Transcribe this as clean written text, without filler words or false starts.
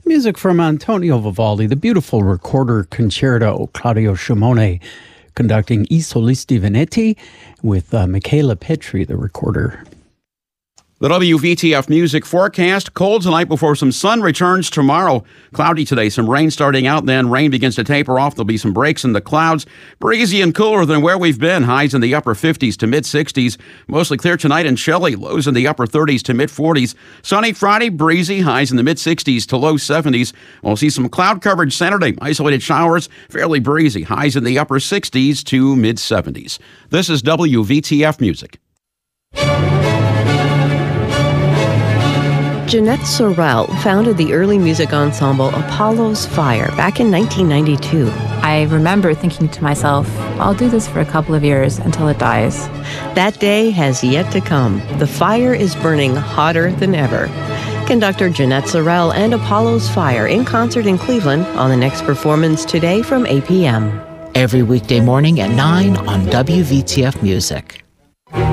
Music from Antonio Vivaldi, the beautiful recorder concerto. Claudio Scimone conducting I Solisti Veneti with Michaela Petri, the recorder. The WVTF music forecast. Cold tonight before some sun returns tomorrow. Cloudy today. Some rain starting out, then rain begins to taper off. There'll be some breaks in the clouds. Breezy and cooler than where we've been. Highs in the upper 50s to mid-60s. Mostly clear tonight and chilly. Lows in the upper 30s to mid-40s. Sunny Friday, breezy. Highs in the mid-60s to low 70s. We'll see some cloud coverage Saturday. Isolated showers, fairly breezy. Highs in the upper 60s to mid-70s. This is WVTF Music. Jeanette Sorrell founded the early music ensemble Apollo's Fire back in 1992. I remember thinking to myself, I'll do this for a couple of years until it dies. That day has yet to come. The fire is burning hotter than ever. Conductor Jeanette Sorrell and Apollo's Fire in concert in Cleveland on the next performance today from 8 p.m. Every weekday morning at 9 on WVTF Music.